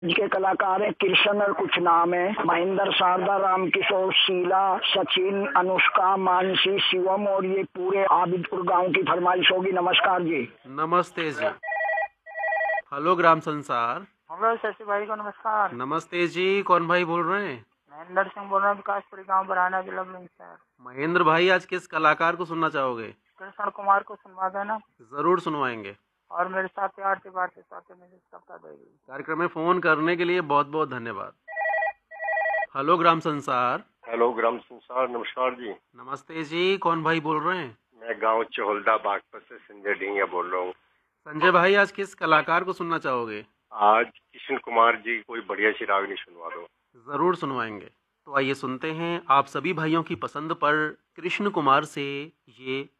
के कलाकार हैं कृष्ण और कुछ नाम है, महेंद्र, शारदा, रामकिशोर, शीला, सचिन, अनुष्का, मानसी, शिवम और ये पूरे आबिदपुर गांव की फरमाइश होगी। नमस्कार जी। नमस्ते जी। हेलो ग्राम संसार। हेलो शशि भाई को नमस्कार। नमस्ते जी, कौन भाई बोल रहे हैं? महेंद्र सिंह बोल रहा हूँ, विकासपुरी गांव बराना, जिला बुलंदशहर। महेंद्र भाई, आज किस कलाकार को सुनना चाहोगे? कृष्ण कुमार को सुनवा देना। जरूर सुनवाएंगे। और मेरे साथ आरती भारती साथ में सप्ताह देगी। कार्यक्रम में फोन करने के लिए बहुत बहुत धन्यवाद। हेलो ग्राम संसार। हेलो ग्राम संसार, नमस्कार जी। नमस्ते जी, कौन भाई बोल रहे हैं? मैं गांव चहोलदा बागपत से संजय ढिंगिया बोल रहा हूँ। संजय भाई, आज किस कलाकार को सुनना चाहोगे? आज कृष्ण कुमार जी कोई बढ़िया सी रागनी सुनवा दो। जरूर सुनवाएंगे। तो आइए सुनते हैं आप सभी भाइयों की पसंद पर कृष्ण कुमार से ये